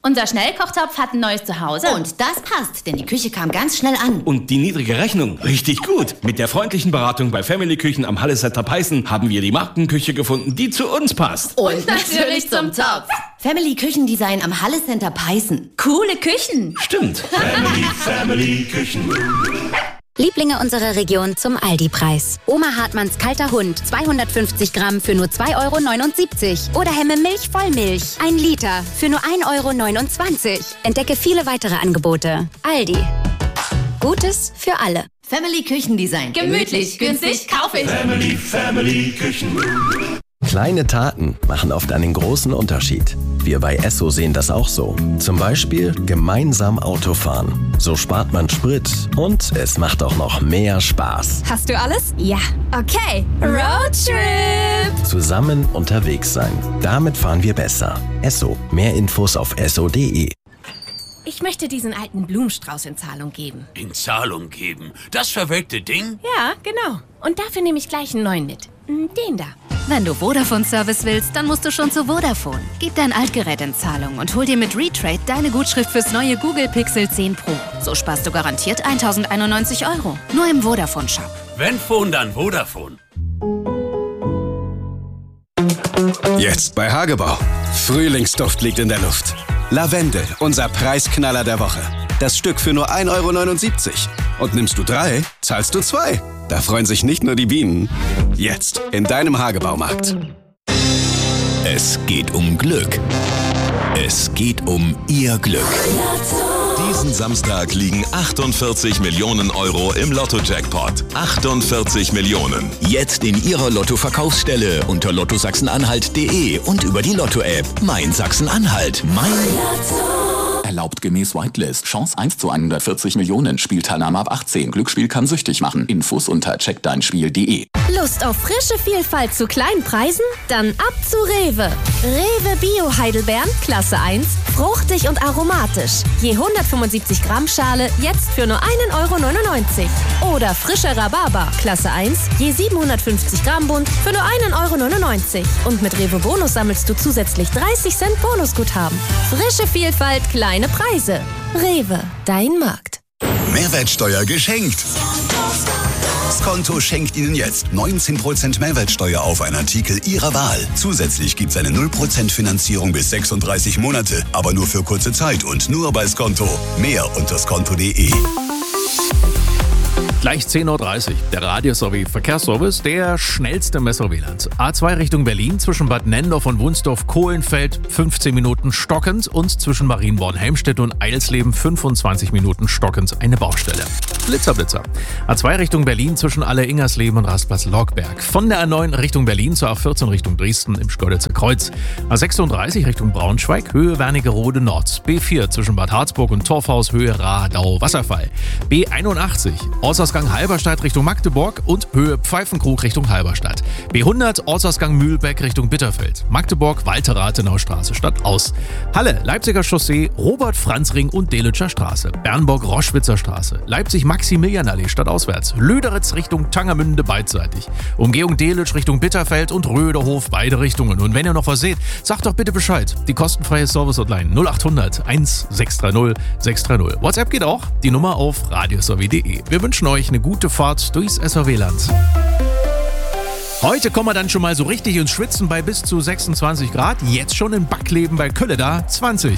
Unser Schnellkochtopf hat ein neues Zuhause. Und das passt, denn die Küche kam ganz schnell an. Und die niedrige Rechnung, richtig gut. Mit der freundlichen Beratung bei Family Küchen am Hallesetter Peißen haben wir die Markenküche gefunden, die zu uns passt. Und natürlich zum Topf. Family Küchendesign am Hallecenter Peißen. Coole Küchen. Stimmt. Family Küchen. Lieblinge unserer Region zum Aldi-Preis. Oma Hartmanns kalter Hund, 250 Gramm für nur 2,79 € Oder Hemme Milch Vollmilch, 1 Liter für nur 1,29 €. Entdecke viele weitere Angebote. Aldi. Gutes für alle. Family Küchendesign. Gemütlich, günstig, kaufe ich. Family Küchen. Kleine Taten machen oft einen großen Unterschied. Wir bei Esso sehen das auch so. Zum Beispiel gemeinsam Autofahren. So spart man Sprit und es macht auch noch mehr Spaß. Hast du alles? Ja. Okay. Roadtrip! Zusammen unterwegs sein. Damit fahren wir besser. Esso. Mehr Infos auf esso.de. Ich möchte diesen alten Blumenstrauß in Zahlung geben. In Zahlung geben? Das verwelkte Ding? Ja, genau. Und dafür nehme ich gleich einen neuen mit. Den da. Wenn du Vodafone-Service willst, dann musst du schon zu Vodafone. Gib dein Altgerät in Zahlung und hol dir mit Retrade deine Gutschrift fürs neue Google Pixel 10 Pro. So sparst du garantiert 1.091 €. Nur im Vodafone-Shop. Wenn Phone, dann Vodafone. Jetzt bei Hagebau. Frühlingsduft liegt in der Luft. Lavendel, unser Preisknaller der Woche. Das Stück für nur 1,79 €. Und nimmst du 3, zahlst du 2. Da freuen sich nicht nur die Bienen. Jetzt in deinem Hagebaumarkt. Es geht um Glück. Es geht um Ihr Glück. Diesen Samstag liegen 48 Millionen € im Lotto-Jackpot. 48 Millionen. Jetzt in Ihrer Lotto-Verkaufsstelle unter lottosachsenanhalt.de und über die Lotto-App. Mein Sachsen-Anhalt. Mein Lotto. Erlaubt gemäß Whitelist. Chance 1 zu 140 Millionen. Spielteilnahme ab 18. Glücksspiel kann süchtig machen. Infos unter checkdeinspiel.de. Lust auf frische Vielfalt zu kleinen Preisen? Dann ab zu Rewe. Rewe Bio Heidelbeeren, Klasse 1, fruchtig und aromatisch. Je 175 Gramm Schale, jetzt für nur 1,99 €. Oder frische Rhabarber, Klasse 1, je 750 Gramm Bund, für nur 1,99 €. Und mit Rewe Bonus sammelst du zusätzlich 30 Cent Bonusguthaben. Frische Vielfalt, kleine Preise. Rewe, dein Markt. Mehrwertsteuer geschenkt. Skonto schenkt Ihnen jetzt 19% Mehrwertsteuer auf einen Artikel Ihrer Wahl. Zusätzlich gibt es eine 0% Finanzierung bis 36 Monate, aber nur für kurze Zeit und nur bei Skonto. Mehr unter skonto.de. Gleich 10.30 Uhr. Der Radio sowie Verkehrsservice, der schnellste Messer-Wielands. A2 Richtung Berlin zwischen Bad Nendorf und Wunsdorf-Kohlenfeld 15 Minuten stockend und zwischen Marienborn-Helmstedt und Eilsleben 25 Minuten stockend eine Baustelle. Blitzer. A2 Richtung Berlin zwischen Alle-Ingersleben und Rastplatz-Lockberg. Von der A9 Richtung Berlin zur A14 Richtung Dresden im Schkeuditzer Kreuz. A36 Richtung Braunschweig, Höhe Wernigerode Nord. B4 zwischen Bad Harzburg und Torfhaus, Höhe Radau-Wasserfall. B81 Ortsausgang Halberstadt Richtung Magdeburg und Höhe Pfeifenkrug Richtung Halberstadt. B100 Ortsausgang Mühlbeck Richtung Bitterfeld. Magdeburg Walter-Rathenau-Straße Stadtaus. Halle Leipziger Chaussee, Robert-Franz-Ring und Delitscher Straße. Bernburg-Roschwitzer Straße. Leipzig-Maximilianallee stadtauswärts. Löderitz Richtung Tangermünde beidseitig. Umgehung Delitzsch Richtung Bitterfeld und Röderhof beide Richtungen. Und wenn ihr noch was seht, sagt doch bitte Bescheid. Die kostenfreie Service-Hotline 0800 1630 630. WhatsApp geht auch. Die Nummer auf radiosowie.de. Wir wünschen euch eine gute Fahrt durchs SRW-Land. Heute kommen wir dann schon mal so richtig ins Schwitzen bei bis zu 26 Grad. Jetzt schon in Backleben bei Kölle da 20.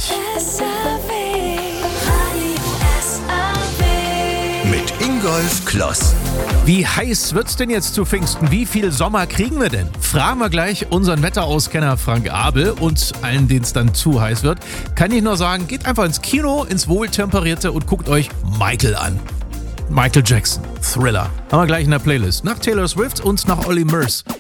Mit Ingolf Kloss. Wie heiß wird's denn jetzt zu Pfingsten? Wie viel Sommer kriegen wir denn? Fragen wir gleich unseren Wetterauskenner Frank Abel und allen, denen es dann zu heiß wird. Kann ich nur sagen, geht einfach ins Kino, ins Wohltemperierte und guckt euch Michael an. Michael Jackson, Thriller. Haben wir gleich in der Playlist. Nach Taylor Swift und nach Olly Murs.